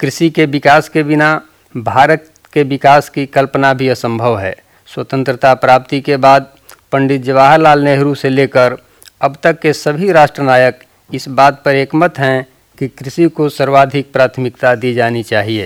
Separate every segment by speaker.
Speaker 1: कृषि के विकास के बिना भारत के विकास की कल्पना भी असंभव है। स्वतंत्रता प्राप्ति के बाद पंडित जवाहरलाल नेहरू से लेकर अब तक के सभी राष्ट्रनायक इस बात पर एकमत हैं कि कृषि को सर्वाधिक प्राथमिकता दी जानी चाहिए।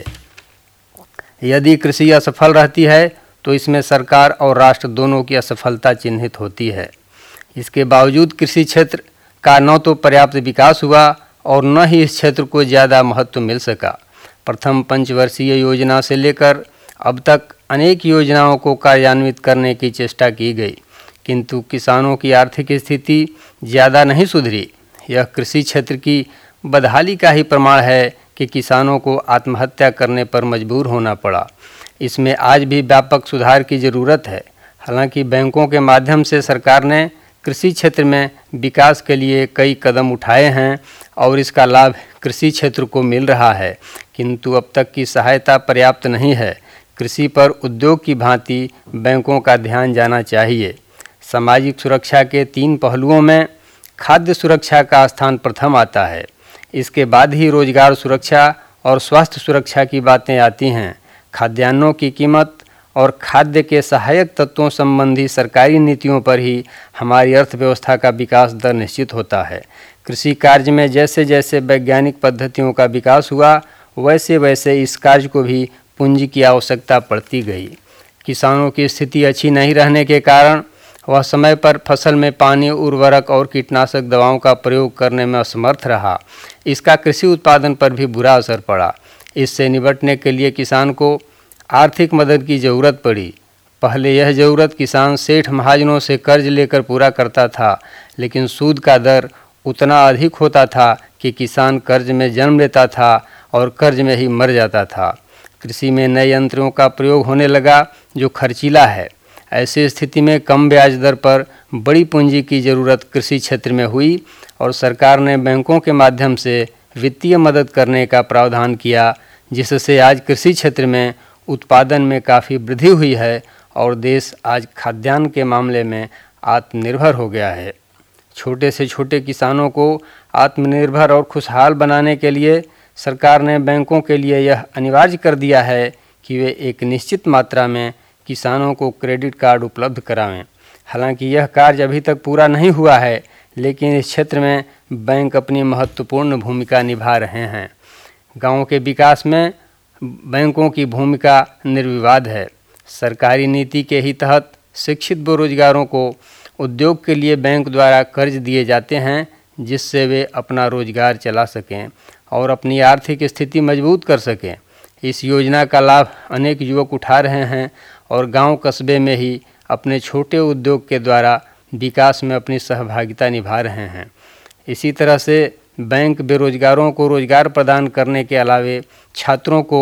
Speaker 1: यदि कृषि असफल रहती है तो इसमें सरकार और राष्ट्र दोनों की असफलता चिन्हित होती है। इसके बावजूद कृषि क्षेत्र का न तो पर्याप्त विकास हुआ और न ही इस क्षेत्र को ज़्यादा महत्व मिल सका। प्रथम पंचवर्षीय योजना से लेकर अब तक अनेक योजनाओं को कार्यान्वित करने की चेष्टा की गई, किंतु किसानों की आर्थिक स्थिति ज़्यादा नहीं सुधरी। यह कृषि क्षेत्र की बदहाली का ही प्रमाण है कि किसानों को आत्महत्या करने पर मजबूर होना पड़ा। इसमें आज भी व्यापक सुधार की ज़रूरत है। हालांकि बैंकों के माध्यम से सरकार ने कृषि क्षेत्र में विकास के लिए कई कदम उठाए हैं और इसका लाभ कृषि क्षेत्र को मिल रहा है, किंतु अब तक की सहायता पर्याप्त नहीं है। कृषि पर उद्योग की भांति बैंकों का ध्यान जाना चाहिए। सामाजिक सुरक्षा के 3 पहलुओं में खाद्य सुरक्षा का स्थान प्रथम आता है। इसके बाद ही रोजगार सुरक्षा और स्वास्थ्य सुरक्षा की बातें आती हैं। खाद्यान्नों की कीमत और खाद्य के सहायक तत्वों संबंधी सरकारी नीतियों पर ही हमारी अर्थव्यवस्था का विकास दर निश्चित होता है। कृषि कार्य में जैसे जैसे वैज्ञानिक पद्धतियों का विकास हुआ, वैसे वैसे इस कार्य को भी पूंजी की आवश्यकता पड़ती गई। किसानों की स्थिति अच्छी नहीं रहने के कारण वह समय पर फसल में पानी, उर्वरक और कीटनाशक दवाओं का प्रयोग करने में असमर्थ रहा। इसका कृषि उत्पादन पर भी बुरा असर पड़ा। इससे निपटने के लिए किसान को आर्थिक मदद की ज़रूरत पड़ी। पहले यह ज़रूरत किसान सेठ महाजनों से कर्ज लेकर पूरा करता था, लेकिन सूद का दर उतना अधिक होता था कि किसान कर्ज में जन्म लेता था और कर्ज में ही मर जाता था। कृषि में नए यंत्रों का प्रयोग होने लगा जो खर्चीला है। ऐसी स्थिति में कम ब्याज दर पर बड़ी पूंजी की ज़रूरत कृषि क्षेत्र में हुई और सरकार ने बैंकों के माध्यम से वित्तीय मदद करने का प्रावधान किया, जिससे आज कृषि क्षेत्र में उत्पादन में काफ़ी वृद्धि हुई है और देश आज खाद्यान्न के मामले में आत्मनिर्भर हो गया है। छोटे से छोटे किसानों को आत्मनिर्भर और खुशहाल बनाने के लिए सरकार ने बैंकों के लिए यह अनिवार्य कर दिया है कि वे एक निश्चित मात्रा में किसानों को क्रेडिट कार्ड उपलब्ध करावें। हालांकि यह कार्य अभी तक पूरा नहीं हुआ है, लेकिन इस क्षेत्र में बैंक अपनी महत्वपूर्ण भूमिका निभा रहे हैं। गाँव के विकास में बैंकों की भूमिका निर्विवाद है। सरकारी नीति के ही तहत शिक्षित बेरोजगारों को उद्योग के लिए बैंक द्वारा कर्ज दिए जाते हैं, जिससे वे अपना रोजगार चला सकें और अपनी आर्थिक स्थिति मजबूत कर सकें। इस योजना का लाभ अनेक युवक उठा रहे हैं और गांव कस्बे में ही अपने छोटे उद्योग के द्वारा विकास में अपनी सहभागिता निभा रहे हैं। इसी तरह से बैंक बेरोजगारों को रोजगार प्रदान करने के अलावे छात्रों को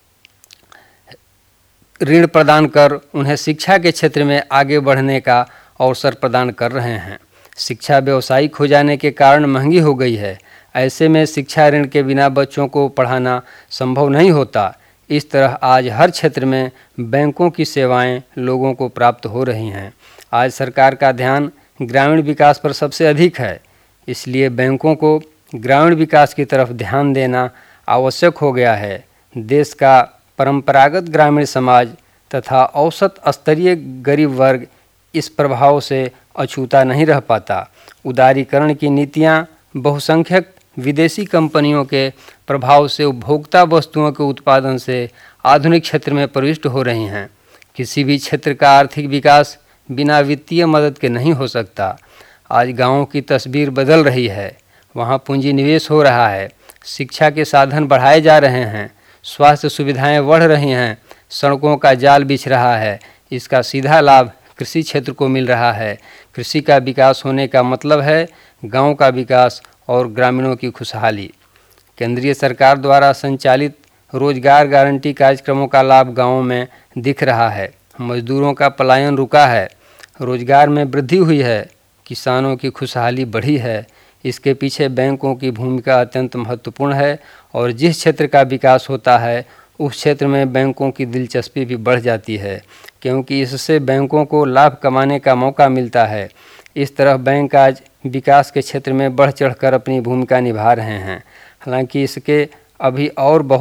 Speaker 1: ऋण प्रदान कर उन्हें शिक्षा के क्षेत्र में आगे बढ़ने का अवसर प्रदान कर रहे हैं। शिक्षा व्यावसायिक हो जाने के कारण महंगी हो गई है। ऐसे में शिक्षा ऋण के बिना बच्चों को पढ़ाना संभव नहीं होता। इस तरह आज हर क्षेत्र में बैंकों की सेवाएं लोगों को प्राप्त हो रही हैं। आज सरकार का ध्यान ग्रामीण विकास पर सबसे अधिक है, इसलिए बैंकों को ग्रामीण विकास की तरफ ध्यान देना आवश्यक हो गया है। देश का परंपरागत ग्रामीण समाज तथा औसत स्तरीय गरीब वर्ग इस प्रभाव से अछूता नहीं रह पाता। उदारीकरण की नीतियां बहुसंख्यक विदेशी कंपनियों के प्रभाव से उपभोक्ता वस्तुओं के उत्पादन से आधुनिक क्षेत्र में प्रविष्ट हो रही हैं। किसी भी क्षेत्र का आर्थिक विकास बिना वित्तीय मदद के नहीं हो सकता। आज गाँवों की तस्वीर बदल रही है। वहाँ पूंजी निवेश हो रहा है, शिक्षा के साधन बढ़ाए जा रहे हैं, स्वास्थ्य सुविधाएं बढ़ रही हैं, सड़कों का जाल बिछ रहा है। इसका सीधा लाभ कृषि क्षेत्र को मिल रहा है। कृषि का विकास होने का मतलब है गांव का विकास और ग्रामीणों की खुशहाली। केंद्रीय सरकार द्वारा संचालित रोजगार गारंटी कार्यक्रमों का लाभ गाँवों में दिख रहा है। मजदूरों का पलायन रुका है, रोजगार में वृद्धि हुई है, किसानों की खुशहाली बढ़ी है। इसके पीछे बैंकों की भूमिका अत्यंत महत्वपूर्ण है और जिस क्षेत्र का विकास होता है उस क्षेत्र में बैंकों की दिलचस्पी भी बढ़ जाती है, क्योंकि इससे बैंकों को लाभ कमाने का मौका मिलता है। इस तरह बैंक आज विकास के क्षेत्र में बढ़ चढ़कर अपनी भूमिका निभा रहे हैं। हालांकि इसके अभी और बहुत